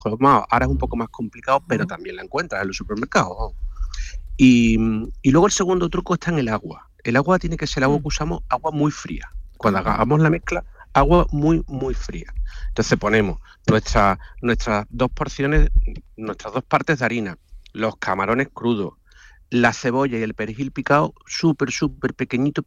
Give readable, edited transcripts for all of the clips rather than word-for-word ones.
colmados. Ahora es un poco más complicado, pero también la encuentras en los supermercados. Y luego el segundo truco está en el agua. El agua tiene que ser agua que usamos, agua muy fría. Cuando hagamos la mezcla, agua muy, muy fría. Entonces ponemos nuestras dos porciones, nuestras 2 partes de harina, los camarones crudos, la cebolla y el perejil picado súper pequeñito,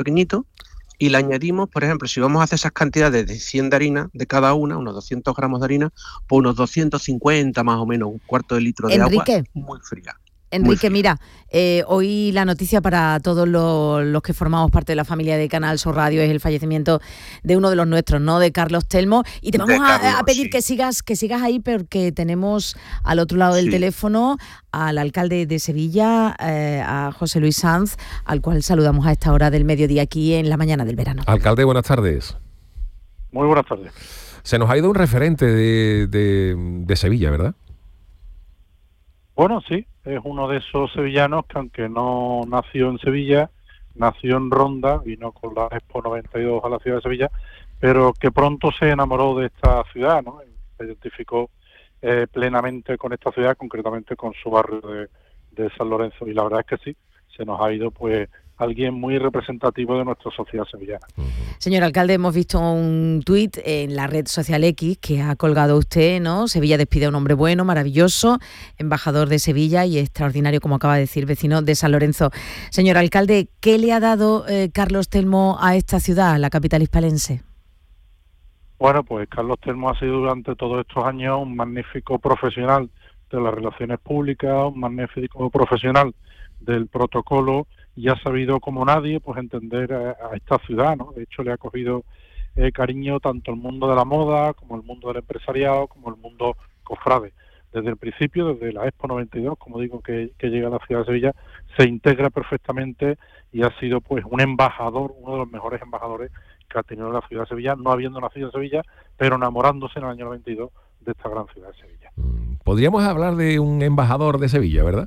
y le añadimos, por ejemplo, si vamos a hacer esas cantidades de 100 de harina de cada una, unos 200 gramos de harina, pues unos 250 más o menos, un cuarto de litro de agua muy fría. Enrique, mira, hoy la noticia para todos los que formamos parte de la familia de Canal Sur Radio es el fallecimiento de uno de los nuestros, ¿no? De Carlos Telmo. Y te vamos a pedir que sigas ahí, porque tenemos al otro lado del teléfono al alcalde de Sevilla, a José Luis Sanz, al cual saludamos a esta hora del mediodía aquí en la mañana del verano. Alcalde, buenas tardes. Muy buenas tardes. Se nos ha ido un referente de Sevilla, ¿verdad? Bueno, sí, es uno de esos sevillanos que, aunque no nació en Sevilla, nació en Ronda, vino con la Expo 92 a la ciudad de Sevilla, pero que pronto se enamoró de esta ciudad, ¿no? Se identificó plenamente con esta ciudad, concretamente con su barrio de San Lorenzo, y la verdad es que sí, se nos ha ido pues alguien muy representativo de nuestra sociedad sevillana. Señor alcalde, hemos visto un tuit en la red social X que ha colgado usted, ¿no? Sevilla despide a un hombre bueno, maravilloso, embajador de Sevilla y extraordinario, como acaba de decir, vecino de San Lorenzo. Señor alcalde, ¿qué le ha dado Carlos Telmo a esta ciudad, la capital hispalense? Bueno, pues Carlos Telmo ha sido durante todos estos años un magnífico profesional de las relaciones públicas, un magnífico profesional del protocolo, y ha sabido como nadie pues entender a esta ciudad, ¿no? De hecho, le ha cogido cariño tanto el mundo de la moda como el mundo del empresariado, como el mundo cofrade. Desde el principio, desde la Expo 92, como digo, que llega a la ciudad de Sevilla, se integra perfectamente y ha sido pues un embajador, uno de los mejores embajadores que ha tenido la ciudad de Sevilla, no habiendo nacido en Sevilla, pero enamorándose en el año 92 de esta gran ciudad de Sevilla. Podríamos hablar de un embajador de Sevilla, ¿verdad?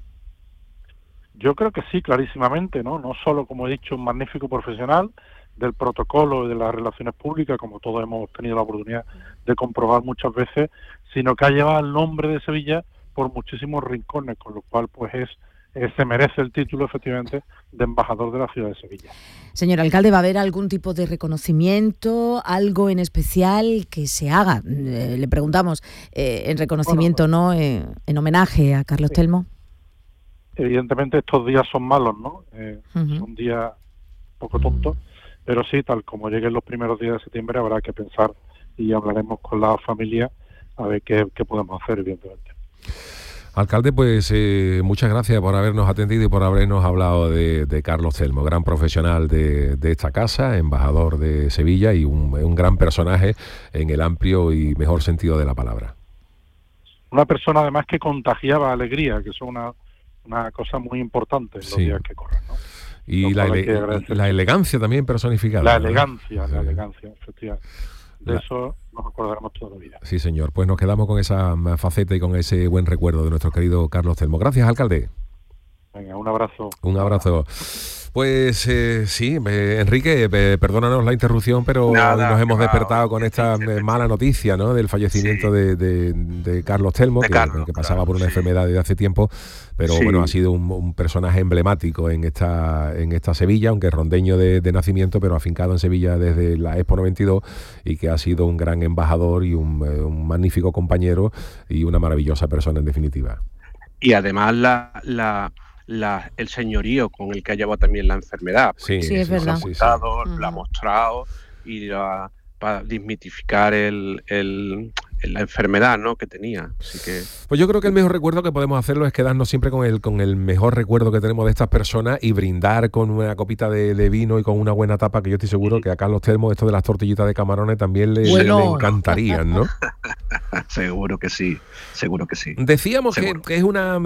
Yo creo que sí, clarísimamente, ¿no? No solo, como he dicho, un magnífico profesional del protocolo y de las relaciones públicas, como todos hemos tenido la oportunidad de comprobar muchas veces, sino que ha llevado el nombre de Sevilla por muchísimos rincones, con lo cual pues se merece el título, efectivamente, de embajador de la ciudad de Sevilla. Señor alcalde, ¿va a haber algún tipo de reconocimiento, algo en especial que se haga? Le preguntamos en reconocimiento, ¿no? En homenaje a Carlos Telmo. Evidentemente estos días son malos, ¿no? Son días un poco tontos, pero sí, tal como lleguen los primeros días de septiembre, habrá que pensar y hablaremos con la familia a ver qué podemos hacer, evidentemente. Alcalde, pues muchas gracias por habernos atendido y por habernos hablado de Carlos Telmo, gran profesional de esta casa, embajador de Sevilla y un gran personaje en el amplio y mejor sentido de la palabra. Una persona además que contagiaba alegría, que es una cosa muy importante en los días que corren, ¿no? Y la elegancia también personificada. La elegancia, efectivamente. De eso nos acordaremos toda la vida. Sí, señor. Pues nos quedamos con esa faceta y con ese buen recuerdo de nuestro querido Carlos Telmo. Gracias, alcalde. Venga, un abrazo. Un abrazo. Pues sí, Enrique, perdónanos la interrupción, pero nos hemos despertado con esta mala noticia, ¿no? Del fallecimiento de Carlos Telmo, que pasaba por una enfermedad desde hace tiempo, pero bueno, ha sido un personaje emblemático en esta Sevilla, aunque rondeño de nacimiento, pero afincado en Sevilla desde la Expo 92, y que ha sido un gran embajador y un magnífico compañero y una maravillosa persona en definitiva. Y además el señorío con el que ha llevado también la enfermedad. Sí, es verdad. Lo ha mostrado y para desmitificar la enfermedad, ¿no?, que tenía. Así que... Pues yo creo que el mejor recuerdo que podemos hacerlo es quedarnos siempre con el mejor recuerdo que tenemos de estas personas y brindar con una copita de vino y con una buena tapa, que yo estoy seguro que a Carlos Telmo esto de las tortillitas de camarones también le encantarían, ¿no? Seguro que sí. Decíamos que es una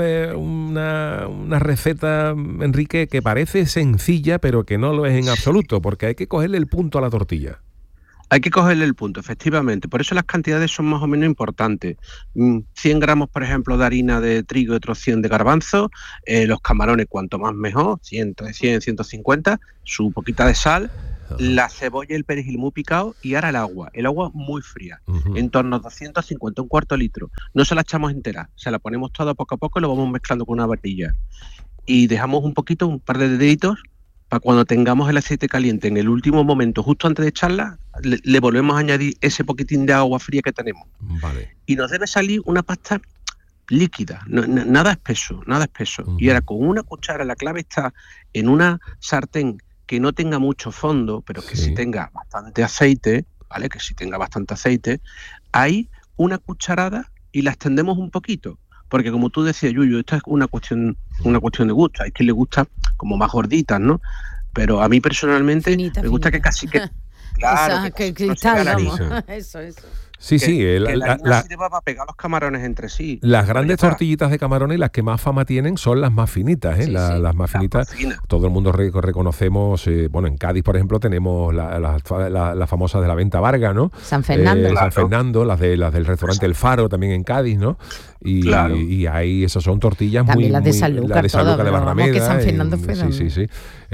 receta, Enrique, que parece sencilla, pero que no lo es en absoluto, porque hay que cogerle el punto a la tortilla. Hay que cogerle el punto, efectivamente. Por eso las cantidades son más o menos importantes. 100 gramos, por ejemplo, de harina de trigo y otros 100 de garbanzo. Los camarones, cuanto más mejor, 100, 150. Su poquita de sal. La cebolla y el perejil muy picado. Y ahora el agua muy fría. En torno a 250, un cuarto de litro. No se la echamos entera. Se la ponemos toda poco a poco y lo vamos mezclando con una varilla. Y dejamos un par de deditos, para cuando tengamos el aceite caliente en el último momento, justo antes de echarla, le volvemos a añadir ese poquitín de agua fría que tenemos. Vale. Y nos debe salir una pasta líquida, nada espeso. Y ahora con una cuchara, la clave está en una sartén que no tenga mucho fondo, pero que sí tenga bastante aceite, ¿vale? Que sí tenga bastante aceite, ahí una cucharada y la extendemos un poquito. Porque como tú decías, Yuyu, esta es una cuestión de gusto. Hay quien le gusta como más gorditas, ¿no? Pero a mí personalmente me gusta que casi que... Claro, esa, que cristal, vamos. Eso. Sí, la harina sirva para pegar los camarones entre sí. Las grandes tortillitas de camarones, las que más fama tienen, son las más finitas, ¿eh? Las más finitas. Todo el mundo reconocemos, en Cádiz, por ejemplo, tenemos las famosas de la Venta Varga, ¿no? San Fernando. San Fernando, las del restaurante El Faro, también en Cádiz, ¿no? Y ahí esas son tortillas también las de Sanlúcar, de Barrameda. Que San Fernando fue sí.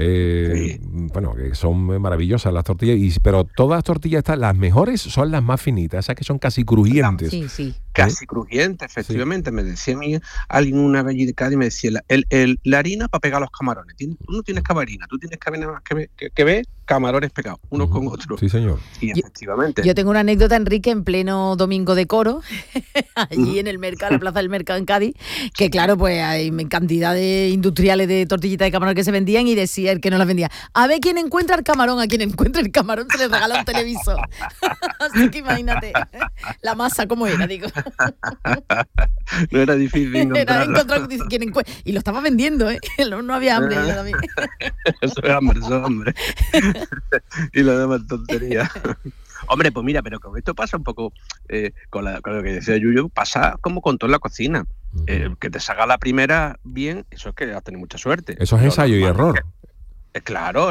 Bueno, que son maravillosas las tortillas, pero todas las tortillas las mejores son las más finitas, esas que son casi crujientes. Sí. Casi crujientes, efectivamente. Sí. Me decía a mí alguien una vez allí de Cádiz, me decía, la harina para pegar los camarones. Tú no tienes que harina, tú tienes que ver camarones pegados, unos con otros. Sí, señor. Y efectivamente. Yo tengo una anécdota, Enrique, en pleno domingo de coro, allí en el mercado, la plaza del mercado en Cádiz, que claro, pues hay cantidad de industriales de tortillitas de camarón que se vendían y decía el que no las vendía, a ver quién encuentra el camarón, a quien encuentra el camarón se le regala un televisor. Así que imagínate la masa cómo era, digo. No era difícil encontrarlo. Y lo estaba vendiendo, ¿eh? No había hambre. Eso es hambre. Y lo demás tontería. Hombre, pues mira, pero con esto pasa un poco, con lo que decía Yuyu, pasa como con toda la cocina. Que te salga la primera bien, eso es que has tenido mucha suerte. Eso es ensayo y error. Claro,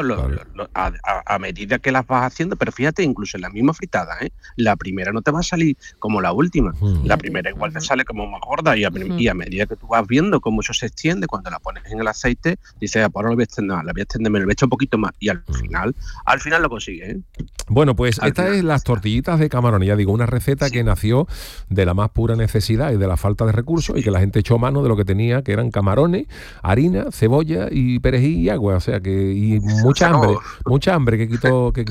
a medida que las vas haciendo, pero fíjate, incluso en la misma fritada, la primera no te va a salir como la última. La primera igual te sale como más gorda y a medida que tú vas viendo cómo eso se extiende, cuando la pones en el aceite, dices, pues ahora la voy a extender, me lo voy a echar un poquito más y al final lo consigues. Bueno, pues esta es las tortillitas de camarón, ya digo, una receta que nació de la más pura necesidad y de la falta de recursos y que la gente echó mano de lo que tenía, que eran camarones, harina, cebolla y perejil y agua, o sea que mucha hambre que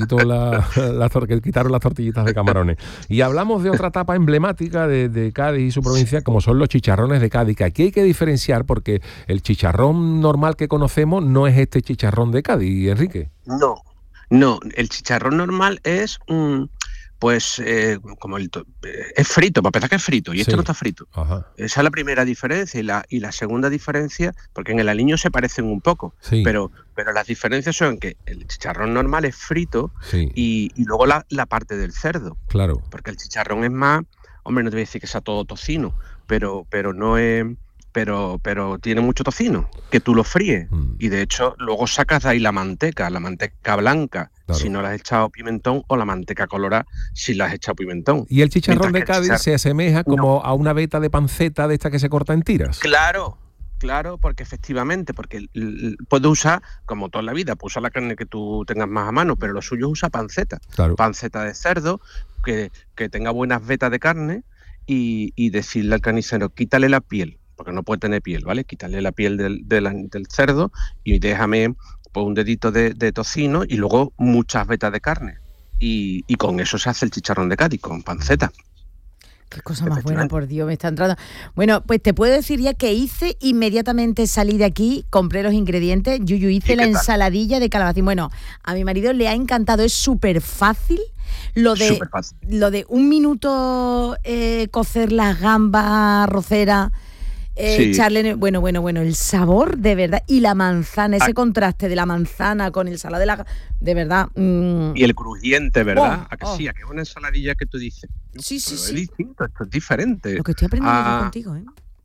quitaron las tortillitas de camarones. Y hablamos de otra etapa emblemática de Cádiz y su provincia, como son los chicharrones de Cádiz, que aquí hay que diferenciar porque el chicharrón normal que conocemos no es este chicharrón de Cádiz, Enrique. No, el chicharrón normal es es frito, para empezar que es frito, y esto no está frito. Ajá. Esa es la primera diferencia, y la segunda diferencia, porque en el aliño se parecen un poco, pero las diferencias son que el chicharrón normal es frito y luego la parte del cerdo. Claro. Porque el chicharrón es más, hombre, no te voy a decir que sea todo tocino, pero no es... Pero tiene mucho tocino, que tú lo fríes. Y de hecho, luego sacas de ahí la manteca blanca, claro, si no le has echado pimentón, o la manteca colorada, si le has echado pimentón. ¿Y el chicharrón de Cádiz se asemeja como a una veta de panceta de esta que se corta en tiras? Claro, porque efectivamente, porque puedes usar, como toda la vida, puedes usar la carne que tú tengas más a mano, pero lo suyo es usar panceta. Claro. Panceta de cerdo, que tenga buenas vetas de carne, y decirle al carnicero, quítale la piel, porque no puede tener piel, ¿vale? Quítale la piel del cerdo y déjame pues, un dedito de tocino y luego muchas vetas de carne. Y con eso se hace el chicharrón de Cádiz, con panceta. Qué cosa más buena, por Dios, me está entrando. Bueno, pues te puedo decir ya que inmediatamente salí de aquí, compré los ingredientes, hice la ensaladilla de calabacín. Bueno, a mi marido le ha encantado, es súper fácil. Lo de un minuto cocer las gambas arroceras, echarle, bueno, el sabor de verdad, y la manzana, ese contraste de la manzana con el salado de verdad. Y el crujiente, ¿verdad? Sí, a que es una ensaladilla que tú dices. Sí. Es distinto, esto es diferente. Lo que estoy aprendiendo yo contigo, ¿eh?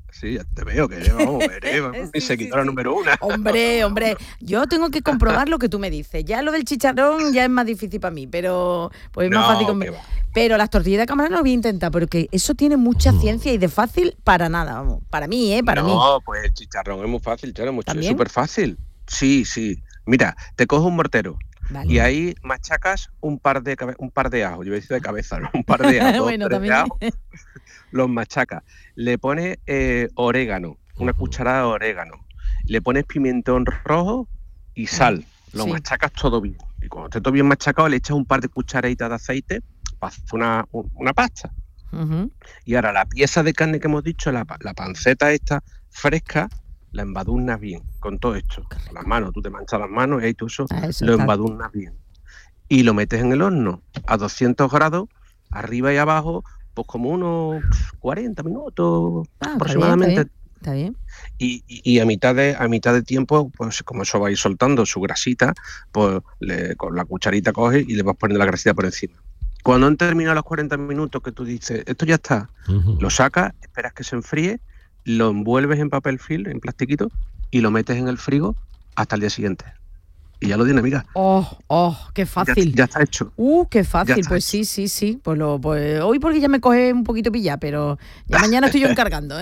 Sí, ya te veo, que eres mi seguidora número 1. Hombre, yo tengo que comprobar lo que tú me dices. Ya lo del chicharrón ya es más difícil para mí, pero pues es más fácil pero las tortillas de camarón lo voy a intentar, porque eso tiene mucha ciencia y de fácil para nada, vamos. Para mí, para mí. No, pues el chicharrón es muy fácil, es súper fácil. Sí. Mira, te coges un mortero. Vale. Y ahí machacas un par de ajos, yo voy a decir de cabeza, ¿no? Un par de ajos, bueno, de ajos, los machacas. Le pones orégano, una cucharada de orégano. Le pones pimentón rojo y sal. Lo machacas todo bien. Y cuando esté todo bien machacado, le echas un par de cucharaditas de aceite para hacer una pasta. Y ahora la pieza de carne que hemos dicho, la panceta esta fresca, la embadurnas bien con todo esto. Con las manos, tú te manchas las manos y todo eso lo embadurnas bien. Y lo metes en el horno a 200 grados, arriba y abajo, pues como unos 40 minutos aproximadamente. Está bien. Y a mitad de tiempo, pues como eso va a ir soltando su grasita, pues con la cucharita coges y le vas poniendo la grasita por encima. Cuando han terminado los 40 minutos que tú dices, esto ya está, lo sacas, esperas que se enfríe, lo envuelves en papel film, en plastiquito, y lo metes en el frigo hasta el día siguiente. Y ya lo tienes, amiga. Qué fácil. Ya está hecho. Qué fácil. Pues sí. Pues hoy porque ya me coge un poquito pillada, pero ya mañana estoy yo encargando.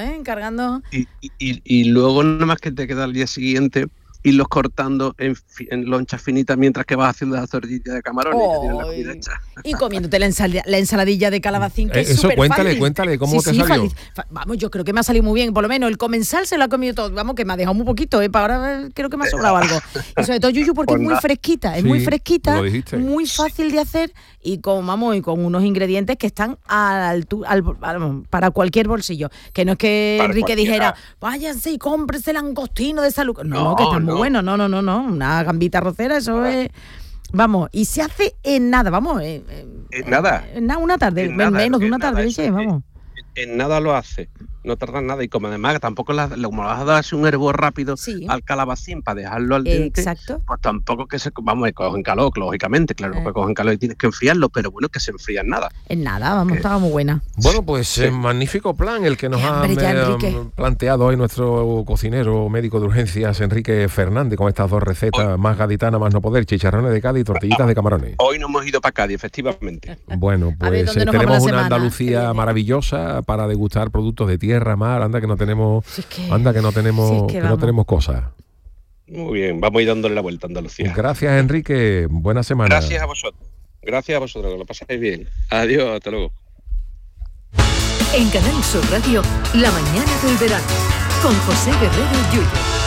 Y luego nada más que te queda el día siguiente, irlos cortando en lonchas finitas mientras que vas haciendo las tortillas de camarones que tienen la comida hecha. Y comiéndote la ensaladilla de calabacín, que es eso, súper cuéntale, ¿cómo te salió? Vamos, yo creo que me ha salido muy bien, por lo menos el comensal se lo ha comido todo, vamos, que me ha dejado muy poquito, para ahora creo que me ha sobrado algo. Y sobre todo, Yuyu, porque es muy fresquita, muy fácil de hacer y con unos ingredientes que están para cualquier bolsillo. Que no es que Enrique dijera, váyanse y cómprese el langostino de Salud. No, que está muy bueno, no, una gambita arrocera, eso es, vamos, y se hace en nada, vamos, en nada, una tarde, menos de una tarde, vamos. En nada lo hace, no tarda nada, y como además tampoco como vas a darse un hervor rápido al calabacín para dejarlo al dente, pues tampoco que cogen calor, lógicamente, claro, que cogen calor y tienes que enfriarlo, pero bueno, que se enfría en nada. En nada, vamos, estaba muy buena. Bueno, pues magnífico plan el que nos ha planteado hoy nuestro cocinero médico de urgencias, Enrique Fernández, con estas dos recetas, más gaditana, más no poder, chicharrones de Cádiz y tortillitas de camarones. Hoy nos hemos ido para Cádiz, efectivamente. Bueno, pues tenemos una Andalucía maravillosa para degustar productos de tierra, mar, anda que no tenemos cosas. Muy bien, vamos a ir dándole la vuelta a Andalucía. Gracias, Enrique, buena semana. Gracias a vosotros, que lo pasáis bien. Adiós, hasta luego. En Canal Sur Radio, La mañana del verano, con José Guerrero Yuyu.